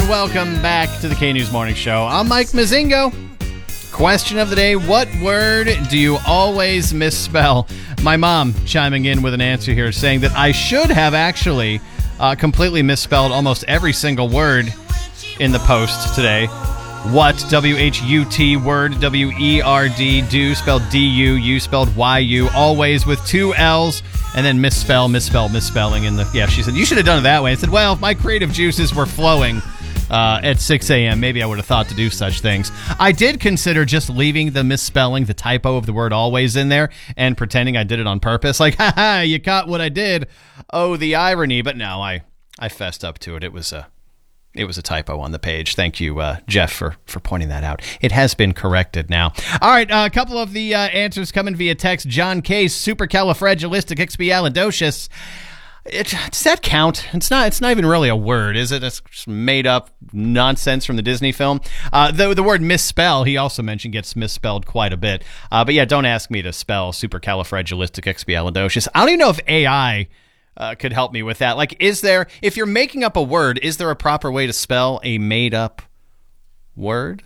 and welcome back to the K-News Morning Show. I'm Mike Mazingo. Question of the day, what word do you always misspell? My mom chiming in with an answer here saying that I should have actually completely misspelled almost every single word in the post today. What, W-H-U-T, word, W-E-R-D, do, spelled D-U, you spelled Y-U, always with two L's, and then misspelling in the... Yeah, she said, you should have done it that way. I said, well, if my creative juices were flowing at 6 a.m., maybe I would have thought to do such things. I did consider just leaving the misspelling, the typo of the word always in there, and pretending I did it on purpose. Like, haha, you caught what I did. Oh, the irony. But no, I fessed up to it. It was a typo on the page. Thank you, Jeff, for pointing that out. It has been corrected now. All right, a couple of the answers coming via text. John Case, supercalifragilisticexpialidocious. Does that count? It's not even really a word, is it? It's just made up nonsense from the Disney film. The word misspell, he also mentioned, gets misspelled quite a bit. But yeah, don't ask me to spell supercalifragilisticexpialidocious. I don't even know if AI could help me with that. Like, if you're making up a word, is there a proper way to spell a made-up word?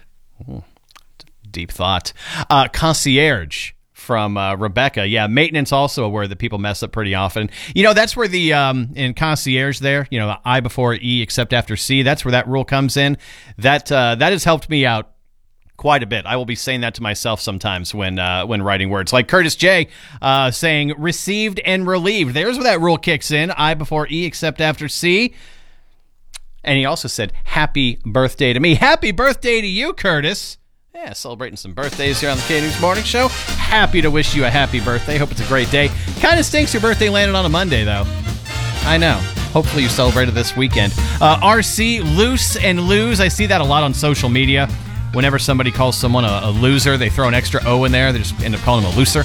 Deep thought. Concierge from Rebecca. Yeah, maintenance, also a word that people mess up pretty often. You know, that's where the, in concierge there, you know, the I before E except after C, that's where that rule comes in. That has helped me out quite a bit. I will be saying that to myself sometimes when writing words. Like Curtis J. Saying received and relieved. There's where that rule kicks in. I before E except after C. And he also said, happy birthday to me. Happy birthday to you, Curtis. Yeah, celebrating some birthdays here on the K-News Morning Show. Happy to wish you a happy birthday. Hope it's a great day. Kind of stinks your birthday landed on a Monday, though. I know. Hopefully you celebrated this weekend. RC, loose and lose. I see that a lot on social media. Whenever somebody calls someone a loser, they throw an extra O in there. They just end up calling them a looser.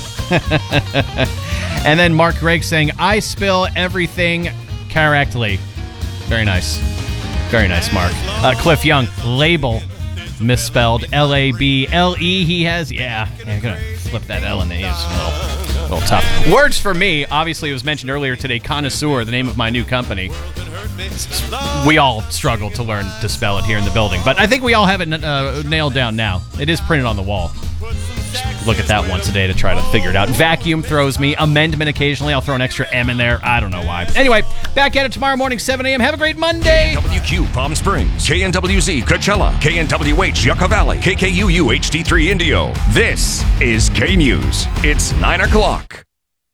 And then Mark Gregg saying, I spill everything correctly. Very nice. Very nice, Mark. Cliff Young, label, misspelled. L-A-B-L-E. He has, yeah, I'm going to flip that L in the E. It's a little tough. Words for me, obviously it was mentioned earlier today, Connoisseur, the name of my new company. We all struggled to learn to spell it here in the building, but I think we all have it nailed down now. It is printed on the wall. Just look at that once a day to try to figure it out. Vacuum throws me. Amendment occasionally. I'll throw an extra M in there. I don't know why. Anyway, back at it tomorrow morning, 7 a.m. Have a great Monday. KNWQ Palm Springs, KNWZ Coachella, KNWH Yucca Valley, KKUU HD3 Indio. This is K-News. It's 9 o'clock.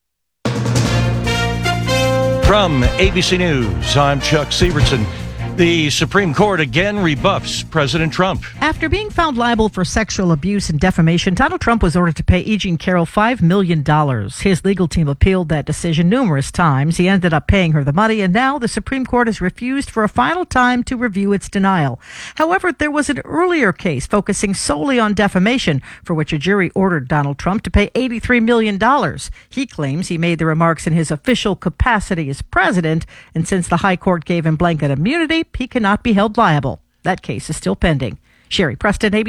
From ABC News, I'm Chuck Sievertson. The Supreme Court again rebuffs President Trump. After being found liable for sexual abuse and defamation, Donald Trump was ordered to pay E. Jean Carroll $5 million. His legal team appealed that decision numerous times. He ended up paying her the money, and now the Supreme Court has refused for a final time to review its denial. However, there was an earlier case focusing solely on defamation, for which a jury ordered Donald Trump to pay $83 million. He claims he made the remarks in his official capacity as president, and since the High Court gave him blanket immunity, he cannot be held liable. That case is still pending. Sherry Preston, ABC.